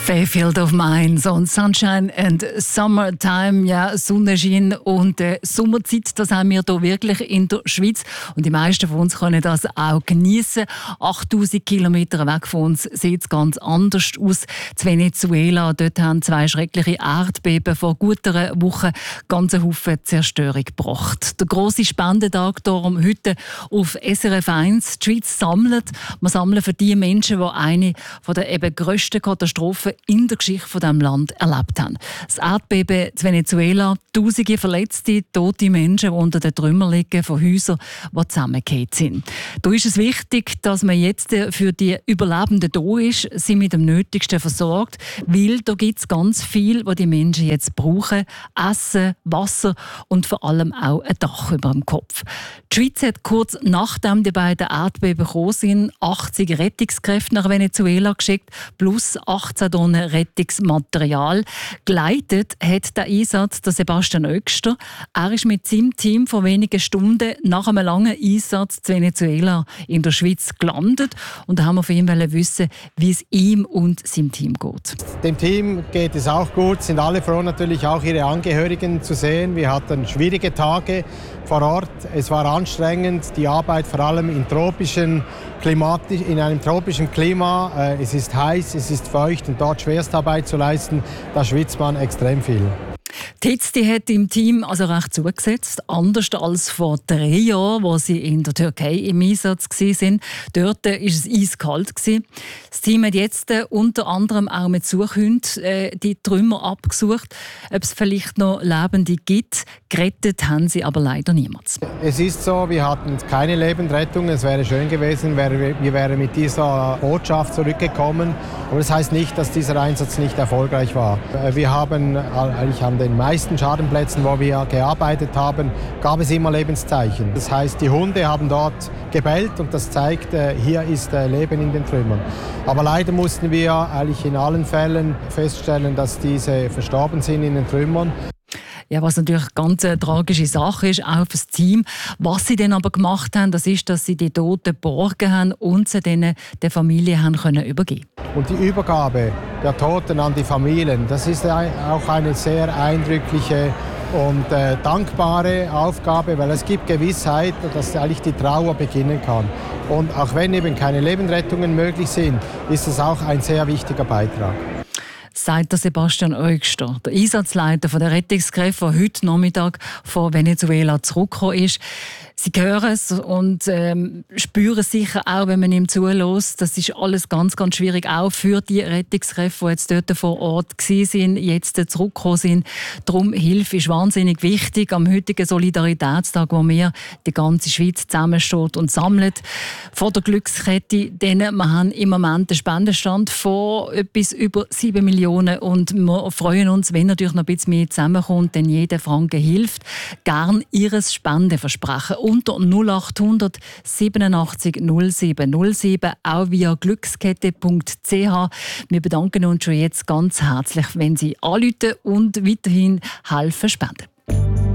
Fairfield of Mine, so Sunshine and Summertime, ja, Sonnenschein und Sommerzeit, das haben wir hier wirklich in der Schweiz. Und die meisten von uns können das auch genießen. 8000 Kilometer weg von uns sieht es ganz anders aus. In Venezuela, dort haben 2 schreckliche Erdbeben vor gut einer Woche ganz einen Haufen Zerstörung gebracht. Der grosse Spendentag darum heute auf SRF 1. Die Schweiz sammelt. Wir sammeln für die Menschen, die eine der eben grössten Katastrophen in der Geschichte von diesem Land erlebt haben. Das Erdbeben in Venezuela, tausende Verletzte, tote Menschen, die unter den Trümmern liegen von Häusern, die zusammengefallen sind. Da ist es wichtig, dass man jetzt für die Überlebenden da ist, sie mit dem Nötigsten versorgt, weil da gibt es ganz viel, was die Menschen jetzt brauchen. Essen, Wasser und vor allem auch ein Dach über dem Kopf. Die Schweiz hat kurz nachdem die beiden Erdbeben gekommen sind, 80 Rettungskräfte nach Venezuela geschickt, plus 18 Tonnen Rettungsmaterial. Geleitet hat der Einsatz der Sebastian Oegster. Er ist mit seinem Team vor wenigen Stunden nach einem langen Einsatz in Venezuela in der Schweiz gelandet. Und da haben wir von ihm wissen, wie es ihm und seinem Team geht. Dem Team geht es auch gut, sind alle froh, natürlich auch ihre Angehörigen zu sehen. Wir hatten schwierige Tage vor Ort. Es war anstrengend, die Arbeit vor allem in einem tropischen Klima. Es ist heiß, es ist feucht und dort Schwerstarbeit zu leisten, da schwitzt man extrem viel. Die Hitze hat im Team also recht zugesetzt, anders als vor 3 Jahren, wo sie in der Türkei im Einsatz waren. Dort war es eiskalt. Das Team hat jetzt unter anderem auch mit Suchhunden die Trümmer abgesucht, ob es vielleicht noch Lebende gibt. Gerettet haben sie aber leider niemand. Es ist so, wir hatten keine Lebendrettung. Es wäre schön gewesen, wir wären mit dieser Botschaft zurückgekommen. Aber das heißt nicht, dass dieser Einsatz nicht erfolgreich war. Wir haben eigentlich an den meisten Schadenplätzen, wo wir gearbeitet haben, gab es immer Lebenszeichen. Das heißt, die Hunde haben dort gebellt und das zeigt, hier ist Leben in den Trümmern. Aber leider mussten wir eigentlich in allen Fällen feststellen, dass diese verstorben sind in den Trümmern. Ja, was natürlich eine ganz tragische Sache ist, auch für das Team. Was sie dann aber gemacht haben, das ist, dass sie die Toten geborgen haben und sie denen der Familie haben können übergeben. Und die Übergabe der Toten an die Familien, das ist auch eine sehr eindrückliche und dankbare Aufgabe, weil es gibt Gewissheit, dass eigentlich die Trauer beginnen kann. Und auch wenn eben keine Lebendrettungen möglich sind, ist es auch ein sehr wichtiger Beitrag. Sagt der Sebastian Oegster, der Einsatzleiter der Rettungskräfte, der heute Nachmittag von Venezuela zurückgekommen ist. Sie hören es und spüren sicher auch, wenn man ihm zuhört. Das ist alles ganz, ganz schwierig, auch für die Rettungskräfte, die jetzt dort vor Ort waren, jetzt zurückgekommen sind. Darum, Hilfe ist wahnsinnig wichtig am heutigen Solidaritätstag, wo wir die ganze Schweiz zusammensteht und sammelt. Von der Glückskette, denn wir haben im Moment einen Spendenstand von etwas über 7 Millionen und wir freuen uns, wenn natürlich noch ein bisschen mehr zusammenkommt, denn jeder Franken hilft. Gern Ihres Spendenversprechen unter 0800 87 07 07, auch via glückskette.ch. Wir bedanken uns schon jetzt ganz herzlich, wenn Sie anrufen und weiterhin helfen spenden.